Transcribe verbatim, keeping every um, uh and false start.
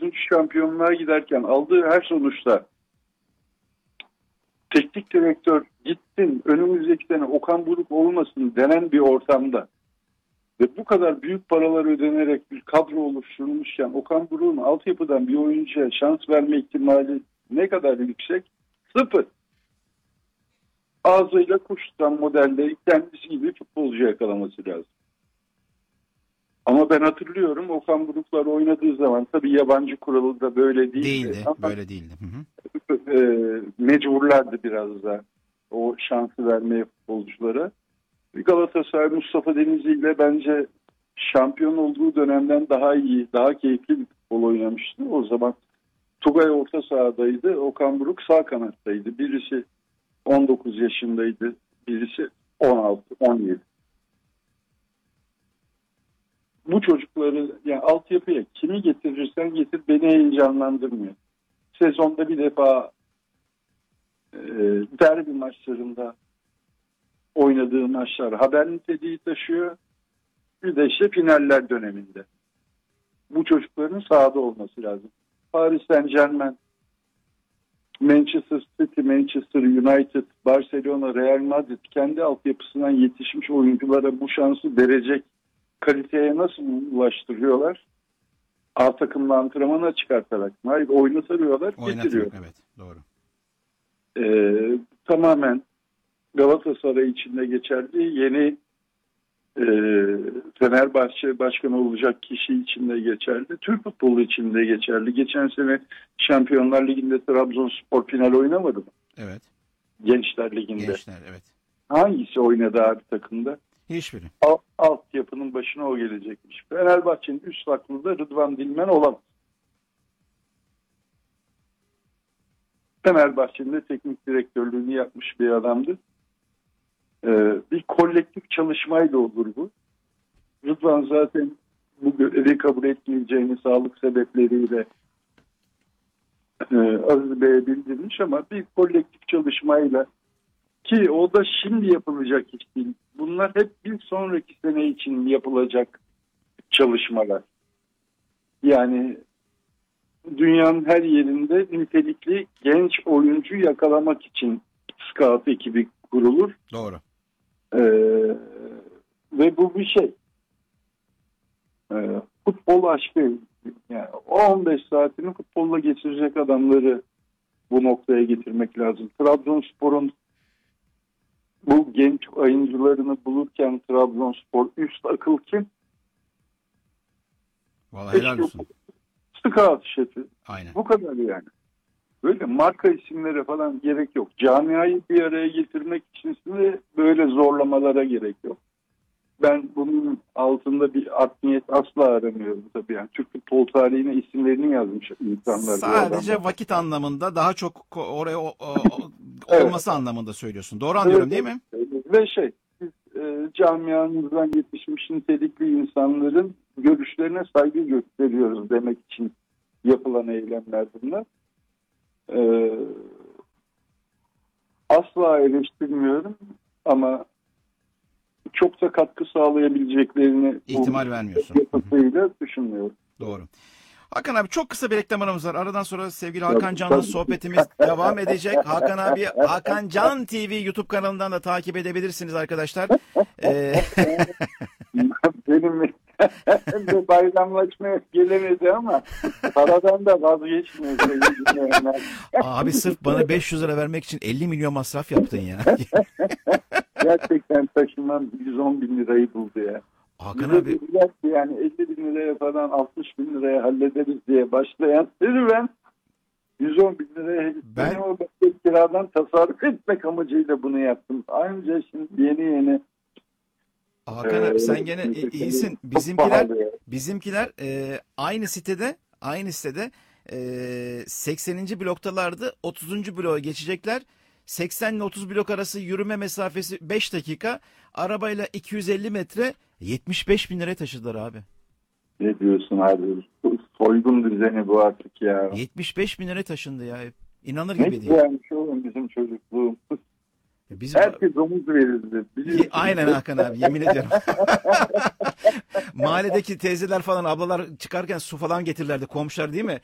dördüncü şampiyonluğa giderken aldığı her sonuçta teknik direktör gitsin önümüzdeki sene Okan Buruk olmasın denen bir ortamda ve bu kadar büyük paralar ödenerek bir kadro oluşturulmuşken Okan Buruk'un altyapıdan bir oyuncuya şans verme ihtimali ne kadar yüksek? Sıfır. Ağzıyla kuş tutan modelde kendisi gibi futbolcu yakalaması lazım. Ama ben hatırlıyorum Okan Buruklar oynadığı zaman tabii yabancı kuralı da böyle değildi. Değildi, ama böyle değildi. Hı hı. E, mecburlardı biraz da o şansı vermeye futbolculara. Galatasaray Mustafa Denizli ile bence şampiyon olduğu dönemden daha iyi, daha keyifli bir futbol oynamıştı. O zaman Tugay orta sahadaydı, Okan Buruk sağ kanattaydı. Birisi on dokuz yaşındaydı, birisi on altı on yedi. Bu çocukları yani altyapıya kimi getirirsen getir beni heyecanlandırmıyor. Sezonda bir defa e, derbi maçlarında oynadığı maçlar haber niteliği taşıyor. Bir de işte finaller döneminde. Bu çocukların sahada olması lazım. Paris Saint-Germain, Manchester City, Manchester United, Barcelona, Real Madrid kendi altyapısından yetişmiş oyunculara bu şansı verecek kaliteye nasıl ulaştırıyorlar? A takımla antrenmana çıkartarak. Hayır, oynatıyorlar, getiriyor. Evet, doğru. Ee, tamamen Galatasaray içinde geçerli, yeni e, Fenerbahçe başkanı olacak kişi içinde geçerli, Türk futbolu içinde geçerli. Geçen sene Şampiyonlar Ligi'nde Trabzonspor final oynamadı mı? Evet. Gençler Ligi'nde. Gençler, evet. Hangisi oynadı abi takımda? Hiçbiri. Alt, altyapının başına o gelecekmiş. Fenerbahçe'nin üst aklında Rıdvan Dilmen olamaz. Fenerbahçe'nin de teknik direktörlüğünü yapmış bir adamdı. Ee, bir kolektif çalışmayla olur bu. Rıdvan zaten bu görevi kabul etmeyeceğini sağlık sebepleriyle e, Aziz Bey'e bildirmiş ama bir kolektif çalışmayla, ki o da şimdi yapılacak iş değil. Bunlar hep bir sonraki sene için yapılacak çalışmalar. Yani dünyanın her yerinde nitelikli genç oyuncu yakalamak için scout ekibi kurulur. Doğru. Ee, ve bu bir şey. Ee, futbol aşkı. Yani on beş saatini futbolla geçirecek adamları bu noktaya getirmek lazım. Trabzonspor'un bu genç oyuncularını bulurken Trabzonspor üst akıl kim? Vallahi helal olsun. Scout şefi. Aynen. Bu kadar yani. Böyle marka isimlere falan gerek yok. Camiayı bir araya getirmek için de böyle zorlamalara gerek yok. Ben bunun altında bir art niyet asla aramıyorum tabii. Yani Türk futbol tarihine isimlerini yazmış insanlar. Sadece vakit anlamında daha çok oraya o, o, evet. olması anlamında söylüyorsun. Doğru anlıyorum evet, değil mi? Ve şey, biz e, camiamızdan yetişmiş nitelikli insanların görüşlerine saygı gösteriyoruz demek için yapılan eylemler bunlar. E, asla eleştirmiyorum ama çok da katkı sağlayabileceklerini ihtimal vermiyorsun. Yapısıyla düşünmüyorum. Doğru. Hakan abi çok kısa bir reklam aramız var. Aradan sonra sevgili Hakan Can'la sohbetimiz devam edecek. Hakan abi Hakan Can T V YouTube kanalından da takip edebilirsiniz arkadaşlar. Ee... Benim de bayramlaşmaya gelemedi ama paradan da vazgeçmiyor. Abi sırf bana beş yüz lira vermek için elli milyon masraf yaptın ya. Gerçekten taşınmam yüz on bin lirayı buldu ya. Hakan Bize abi. Yani elli bin liraya falan altmış bin liraya hallederiz diye başlayan serüven yüz on bin liraya ben o kiradan tasarruf etmek amacıyla bunu yaptım. Ayrıca şimdi yeni yeni Hakan abi sen gene iyisin. Bizimkiler bizimkiler e, aynı sitede aynı sitede e, sekseninci bloktalardı. otuzuncu bloğa geçecekler. seksen ile otuz blok arası yürüme mesafesi beş dakika. Arabayla iki yüz elli metre yetmiş beş bin liraya taşıdılar abi. Ne diyorsun abi? Soygun düzeni bu artık ya. yetmiş beş bin liraya taşındı ya. İnanır ne gibi değil. Ne güzelmiş oğlum bizim çocukluğumuz. Bizim... Herkes omuz verirdi. Biliyorsun. Aynen Hakan abi yemin ediyorum. Mahalledeki teyzeler falan ablalar çıkarken su falan getirirlerdi komşular değil mi?